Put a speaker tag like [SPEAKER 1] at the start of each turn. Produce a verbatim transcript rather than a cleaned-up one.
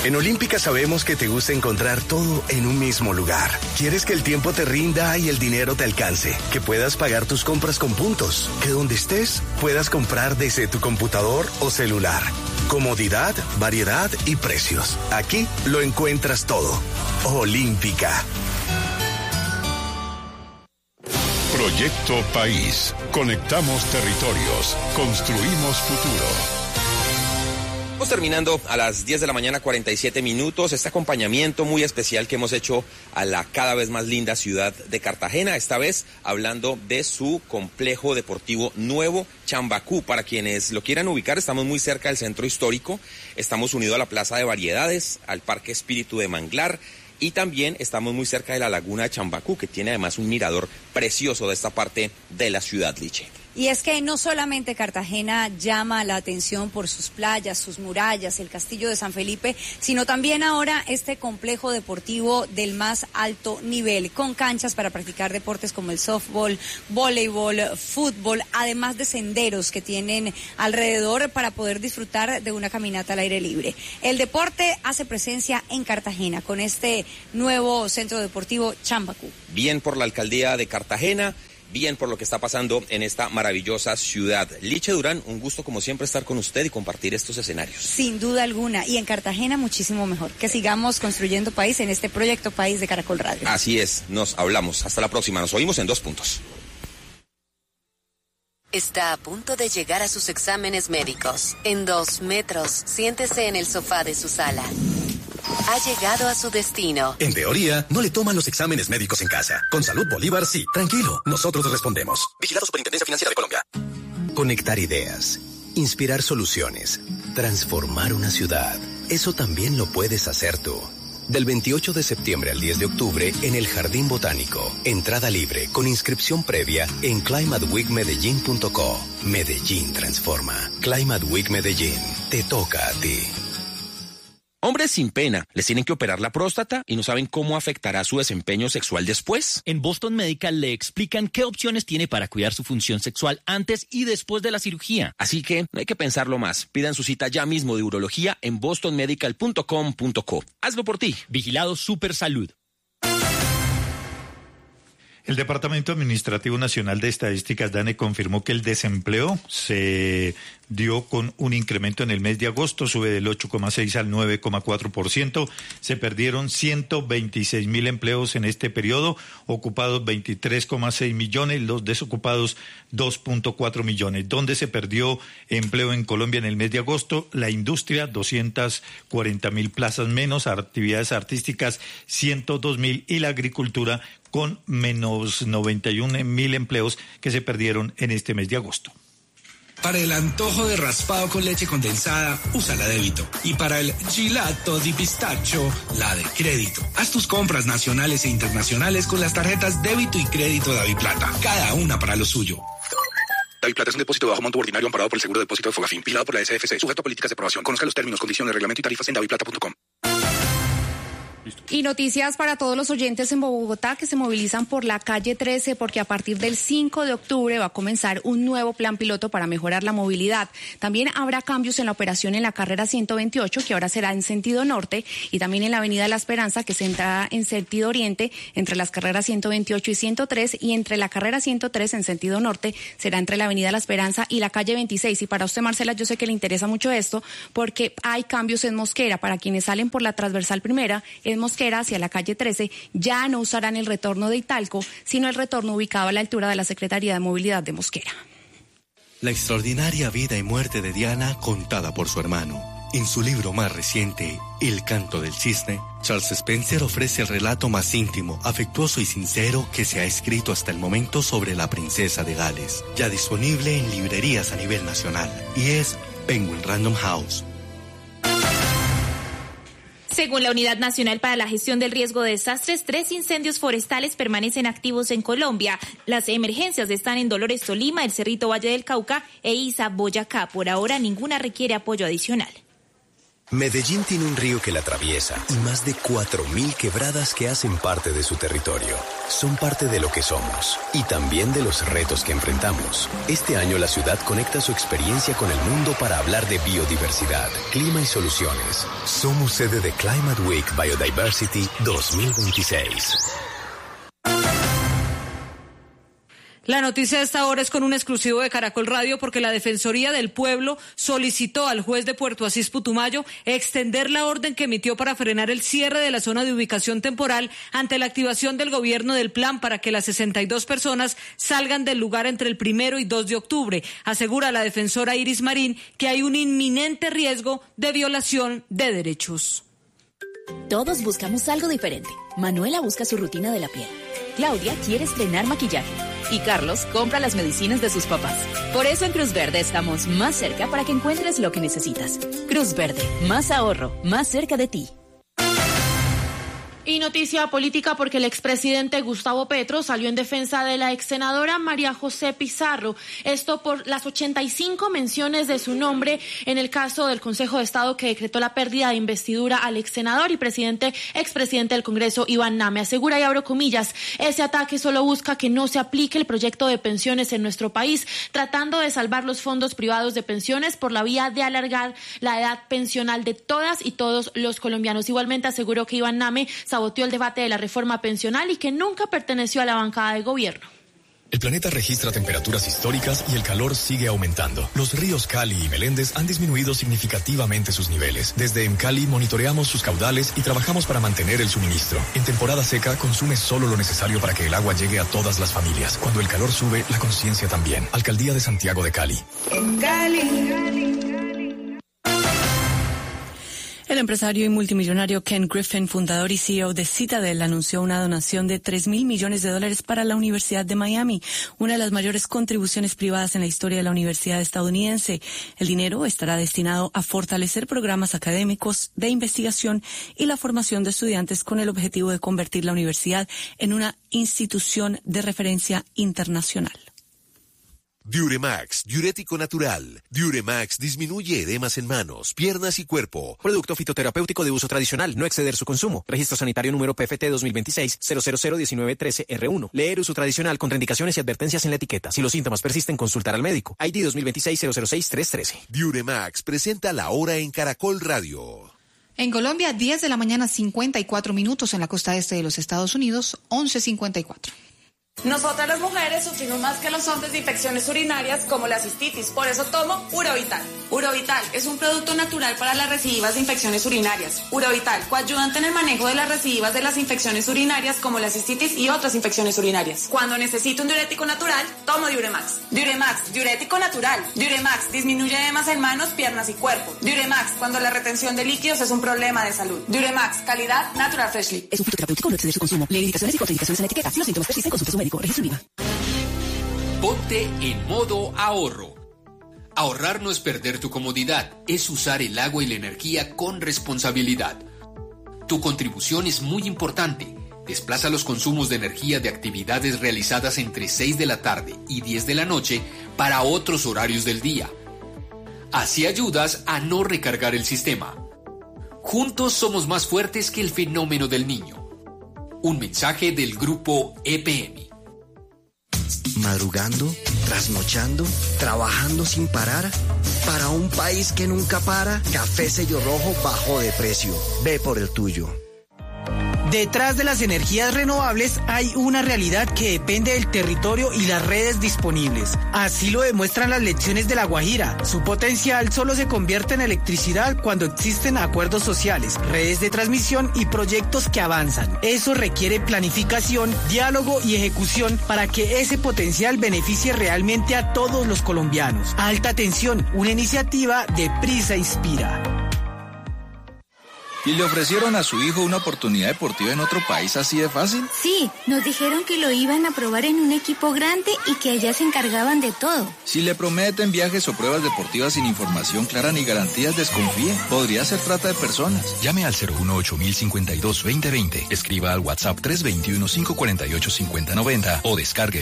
[SPEAKER 1] En Olímpica sabemos que te gusta encontrar todo en un mismo lugar. Quieres que el tiempo te rinda y el dinero te alcance, que puedas pagar tus compras con puntos, que donde estés puedas comprar desde tu computador o celular. Comodidad, variedad y precios. Aquí lo encuentras todo. Olímpica.
[SPEAKER 2] Proyecto País. Conectamos territorios. Construimos futuro.
[SPEAKER 3] Estamos terminando a las diez de la mañana, cuarenta y siete minutos, este acompañamiento muy especial que hemos hecho a la cada vez más linda ciudad de Cartagena, esta vez hablando de su complejo deportivo nuevo, Chambacú. Para quienes lo quieran ubicar, estamos muy cerca del centro histórico, estamos unidos a la Plaza de Variedades, al Parque Espíritu de Manglar, y también estamos muy cerca de la Laguna de Chambacú, que tiene además un mirador precioso de esta parte de la ciudad, Liche.
[SPEAKER 4] Y es que no solamente Cartagena llama la atención por sus playas, sus murallas, el castillo de San Felipe, sino también ahora este complejo deportivo del más alto nivel, con canchas para practicar deportes como el softball, voleibol, fútbol, además de senderos que tienen alrededor para poder disfrutar de una caminata al aire libre. El deporte hace presencia en Cartagena con este nuevo centro deportivo Chambacú.
[SPEAKER 3] Bien por la alcaldía de Cartagena. Bien por lo que está pasando en esta maravillosa ciudad. Liche Durán, un gusto como siempre estar con usted y compartir estos escenarios.
[SPEAKER 4] Sin duda alguna, y en Cartagena muchísimo mejor. Que sigamos construyendo país en este proyecto País de Caracol Radio.
[SPEAKER 3] Así es, nos hablamos. Hasta la próxima, nos oímos en Dos Puntos.
[SPEAKER 5] Está a punto de llegar a sus exámenes médicos. En dos metros, siéntese en el sofá de su sala. Ha llegado a su destino.
[SPEAKER 6] En teoría, no le toman los exámenes médicos en casa. Con Salud Bolívar, sí. Tranquilo, nosotros respondemos. Vigilado Superintendencia Financiera de Colombia. Conectar ideas, inspirar soluciones, transformar una ciudad. Eso también lo puedes hacer tú. Del veintiocho de septiembre al diez de octubre en el Jardín Botánico. Entrada libre con inscripción previa en climate week medellín punto co. Medellín transforma. Climate Week Medellín. Te toca a ti.
[SPEAKER 3] Hombres sin pena, les tienen que operar la próstata y no saben cómo afectará su desempeño sexual después.
[SPEAKER 7] En Boston Medical le explican qué opciones tiene para cuidar su función sexual antes y después de la cirugía.
[SPEAKER 3] Así que no hay que pensarlo más. Pidan su cita ya mismo de urología en boston medical punto com punto co. Hazlo por ti.
[SPEAKER 7] Vigilado Supersalud.
[SPEAKER 8] El Departamento Administrativo Nacional de Estadísticas, DANE, confirmó que el desempleo se dio con un incremento en el mes de agosto, sube del ocho coma seis al nueve coma cuatro por ciento. Se perdieron ciento veintiséis mil empleos en este periodo, ocupados veintitrés coma seis millones, los desocupados dos punto cuatro millones. ¿Dónde se perdió empleo en Colombia en el mes de agosto? La industria, doscientas cuarenta mil plazas menos, actividades artísticas, ciento dos mil, y la agricultura, con menos noventa y un mil empleos que se perdieron en este mes de agosto.
[SPEAKER 9] Para el antojo de raspado con leche condensada, usa la débito. Y para el gelato di pistacho, la de crédito. Haz tus compras nacionales e internacionales con las tarjetas débito y crédito Daviplata. Cada una para lo suyo.
[SPEAKER 6] Daviplata es un depósito de bajo monto ordinario amparado por el Seguro de Depósito de Fogafín, vigilado por la S F C, sujeto a políticas de aprobación. Conozca los términos, condiciones, reglamento y tarifas en daviplata punto com.
[SPEAKER 10] Y noticias para todos los oyentes en Bogotá que se movilizan por la calle trece, porque a partir del cinco de octubre va a comenzar un nuevo plan piloto para mejorar la movilidad. También habrá cambios en la operación en la carrera ciento veintiocho, que ahora será en sentido norte, y también en la avenida La Esperanza, que se entra en sentido oriente entre las carreras ciento veintiocho y ciento tres, y entre la carrera ciento tres en sentido norte será entre la avenida La Esperanza y la calle veintiséis. Y para usted, Marcela, yo sé que le interesa mucho esto, porque hay cambios en Mosquera. Para quienes salen por la transversal primera, en Mosquera hacia la calle trece, ya no usarán el retorno de Italco, sino el retorno ubicado a la altura de la Secretaría de Movilidad de Mosquera.
[SPEAKER 11] La extraordinaria vida y muerte de Diana contada por su hermano. En su libro más reciente, El canto del cisne, Charles Spencer ofrece el relato más íntimo, afectuoso y sincero que se ha escrito hasta el momento sobre la princesa de Gales, ya disponible en librerías a nivel nacional, y es Penguin Random House.
[SPEAKER 12] Según la Unidad Nacional para la Gestión del Riesgo de Desastres, tres incendios forestales permanecen activos en Colombia. Las emergencias están en Dolores, Tolima, El Cerrito, Valle del Cauca e Isa, Boyacá. Por ahora, ninguna requiere apoyo adicional.
[SPEAKER 6] Medellín tiene un río que la atraviesa y más de cuatro mil quebradas que hacen parte de su territorio. Son parte de lo que somos y también de los retos que enfrentamos. Este año la ciudad conecta su experiencia con el mundo para hablar de biodiversidad, clima y soluciones. Somos sede de Climate Week Biodiversity dos mil veintiséis.
[SPEAKER 13] La noticia de esta hora es con un exclusivo de Caracol Radio porque la Defensoría del Pueblo solicitó al juez de Puerto Asís Putumayo extender la orden que emitió para frenar el cierre de la zona de ubicación temporal ante la activación del gobierno del plan para que las sesenta y dos personas salgan del lugar entre el primero y dos de octubre. Asegura la defensora Iris Marín que hay un inminente riesgo de violación de derechos.
[SPEAKER 14] Todos buscamos algo diferente. Manuela busca su rutina de la piel. Claudia quiere estrenar maquillaje. Y Carlos compra las medicinas de sus papás. Por eso en Cruz Verde estamos más cerca para que encuentres lo que necesitas. Cruz Verde, más ahorro, más cerca de ti.
[SPEAKER 15] Y noticia política porque el expresidente Gustavo Petro salió en defensa de la exsenadora María José Pizarro. Esto por las ochenta y cinco menciones de su nombre en el caso del Consejo de Estado que decretó la pérdida de investidura al exsenador y presidente, expresidente del Congreso Iván Name. Asegura, y abro comillas, ese ataque solo busca que no se aplique el proyecto de pensiones en nuestro país, tratando de salvar los fondos privados de pensiones por la vía de alargar la edad pensional de todas y todos los colombianos. Igualmente aseguró que Iván Name saboteó el debate de la reforma pensional y que nunca perteneció a la bancada de gobierno.
[SPEAKER 16] El planeta registra temperaturas históricas y el calor sigue aumentando. Los ríos Cali y Meléndez han disminuido significativamente sus niveles. Desde EMCALI monitoreamos sus caudales y trabajamos para mantener el suministro. En temporada seca, consume solo lo necesario para que el agua llegue a todas las familias. Cuando el calor sube, la conciencia también. Alcaldía de Santiago de Cali.
[SPEAKER 17] En Cali. El empresario y multimillonario Ken Griffin, fundador y C E O de Citadel, anunció una donación de tres mil millones de dólares para la Universidad de Miami, una de las mayores contribuciones privadas en la historia de la universidad estadounidense. El dinero estará destinado a fortalecer programas académicos de investigación y la formación de estudiantes con el objetivo de convertir la universidad en una institución de referencia internacional.
[SPEAKER 18] Diuremax, diurético natural. Diuremax disminuye edemas en manos, piernas y cuerpo.
[SPEAKER 19] Producto fitoterapéutico de uso tradicional, no exceder su consumo. Registro sanitario número P F T dos mil veintiséis cero cero cero diecinueve trece R uno. Leer uso tradicional, contraindicaciones y advertencias en la etiqueta. Si los síntomas persisten, consultar al médico. I D dos mil veintiséis cero cero seis tres trece.
[SPEAKER 18] Diuremax presenta la hora en Caracol Radio.
[SPEAKER 20] En Colombia, diez de la mañana, cincuenta y cuatro minutos. En la costa este de los Estados Unidos, once cincuenta y cuatro.
[SPEAKER 21] Nosotras las mujeres sufrimos más que los hombres de infecciones urinarias como la cistitis, por eso tomo Urovital. Urovital es un producto natural para las recidivas de infecciones urinarias. Urovital, coayudante en el manejo de las recidivas de las infecciones urinarias como la cistitis y otras infecciones urinarias. Cuando necesito un diurético natural, tomo Diuremax. Diuremax, diurético natural. Diuremax disminuye edemas en manos, piernas y cuerpo. Diuremax, cuando la retención de líquidos es un problema de salud. Diuremax, calidad Natural Freshly.
[SPEAKER 14] Es un fitoterapéutico, no exceder su consumo. Leer indicaciones y contraindicaciones en la etiqueta. Si los síntomas persisten, consulte a su médico. Registro I V A.
[SPEAKER 22] Ponte en modo ahorro. Ahorrar no es perder tu comodidad, es usar el agua y la energía con responsabilidad. Tu contribución es muy importante. Desplaza los consumos de energía de actividades realizadas entre seis de la tarde y diez de la noche para otros horarios del día. Así ayudas a no recargar el sistema. Juntos somos más fuertes que el fenómeno del niño. Un mensaje del grupo E P M.
[SPEAKER 23] Madrugando, trasnochando, trabajando sin parar. Para un país que nunca para, Café Sello Rojo bajó de precio. Ve por el tuyo.
[SPEAKER 24] Detrás de las energías renovables hay una realidad que depende del territorio y las redes disponibles. Así lo demuestran las lecciones de La Guajira. Su potencial solo se convierte en electricidad cuando existen acuerdos sociales, redes de transmisión y proyectos que avanzan. Eso requiere planificación, diálogo y ejecución para que ese potencial beneficie realmente a todos los colombianos. Alta Tensión, una iniciativa de Prisa Inspira.
[SPEAKER 25] ¿Y le ofrecieron a su hijo una oportunidad deportiva en otro país así de fácil?
[SPEAKER 26] Sí, nos dijeron que lo iban a probar en un equipo grande y que allá se encargaban de todo.
[SPEAKER 25] Si le prometen viajes o pruebas deportivas sin información clara ni garantías, desconfíe. Podría ser trata de personas.
[SPEAKER 11] Llame al cero uno ocho mil cincuenta y dos veinte veinte. Escriba al WhatsApp tres dos uno, cinco cuatro ocho, cinco cero nueve cero o descargue